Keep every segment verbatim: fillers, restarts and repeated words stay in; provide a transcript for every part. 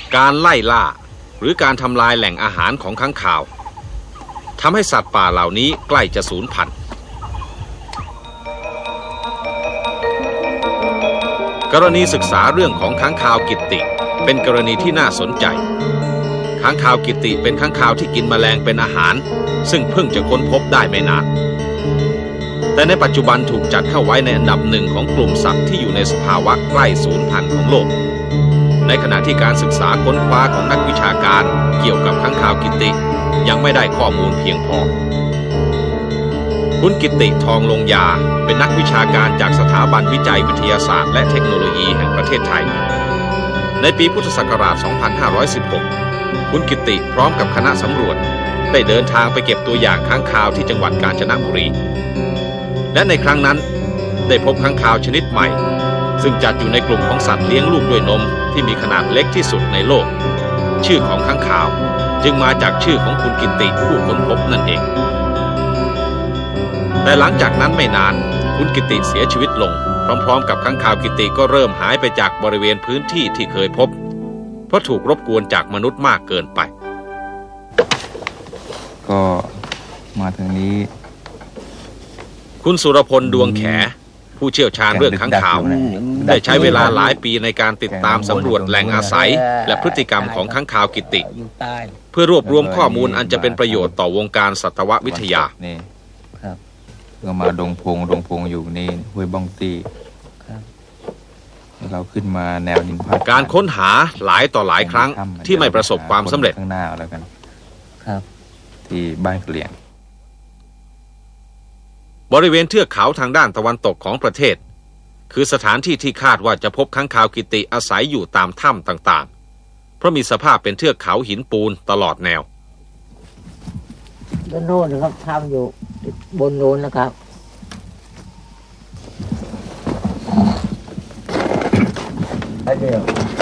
การไล่ล่าหรือการทำลายแหล่งอาหารของค้างคาวทำให้สัตว์ป่าเหล่านี้ใกล้จะสูญพันธุ์กรณีศึกษาเรื่องของค้างคาวกิตติเป็นกรณีที่น่าสนใจค้างคาวกิตติเป็นค้างคาวที่กินแมลงเป็นอาหารซึ่งเพิ่งจะค้นพบได้ไม่นานแต่ในปัจจุบันถูกจัดเข้าไว้ในอันดับหนึ่งของกลุ่มสัตว์ที่อยู่ในสภาวะใกล้สูญพันธุ์ของโลกในขณะที่การศึกษาค้นคว้าของนักวิชาการเกี่ยวกับค้างคาวกิตติยังไม่ได้ข้อมูลเพียงพอคุณกิตติทองลงยาเป็นนักวิชาการจากสถาบันวิจัยวิทยาศาสตร์และเทคโนโลยีแห่งประเทศไทยในปีพุทธศักราช สองพันห้าร้อยสิบหก คุณกิตติพร้อมกับคณะสำรวจได้เดินทางไปเก็บตัวอย่างค้างคาวที่จังหวัดกาญจนบุรีและในครั้งนั้นได้พบค้างคาวชนิดใหม่ซึ่งจัดอยู่ในกลุ่มของสัตว์เลี้ยงลูกด้วยนมที่มีขนาดเล็กที่สุดในโลกชื่อของค้างคาวจึงมาจากชื่อของคุณกิตติผู้ค้นพบนั่นเองแต่หลังจากนั้นไม่นานคุณกิตติเสียชีวิตลงพร้อมๆกับค้างคาวกิตติก็เริ่มหายไปจากบริเวณพื้นที่ที่เคยพบเพราะถูกรบกวนจากมนุษย์มากเกินไปก็มาทางนี้คุณสุรพลดวงแขผู้เชี่ยวชาญเรื่องค้างคาวได้ใช้เวลาหลายปีในการติดตามสำรวจแหล่งอาศัยและพฤติกรรมของค้างคาวกิตติเพื่อรวบรวมข้อมูลอันจะเป็นประโยชน์ต่อวงการสัตววิทยาก็มาดงพงดงพงอยู่นี่ห้วยบ้องตี้เราขึ้นมาแนวหินผาการค้นหาหลายต่อหลายครั้งที่ไม่ประสบความสำเร็จข้างหน้าแล้วกันครับที่บ้านเกลียงบริเวณเทือกเขาทางด้านตะวันตกของประเทศคือสถานที่ที่คาดว่าจะพบค้างคาวกิตติอาศัยอยู่ตามถ้ำต่างๆเพราะมีสภาพเป็นเทือกเขาหินปูนตลอดแนวด้านโน้นนะครับถ้ำอยู่บนโน้นนะครับเดี๋ยว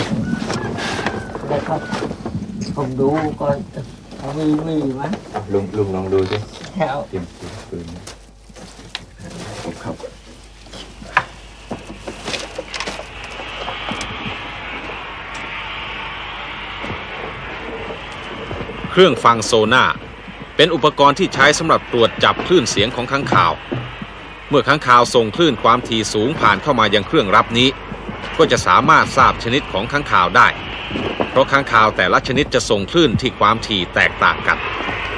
นะครับผมดูก่อนมีมีไหมลุงลุงลองดูสิแถวเตรียมปืนครับเครื่องฟังโซน่าเป็นอุปกรณ์ที่ใช้สำหรับตรวจจับคลื่นเสียงของค้างคาวเมื่อค้างคาวส่งคลื่นความถี่สูงผ่านเข้ามายังเครื่องรับนี้ก็จะสามารถทราบชนิดของค้างคาวได้เพราะค้างคาวแต่ละชนิดจะส่งคลื่นที่ความถี่แตกต่างกัน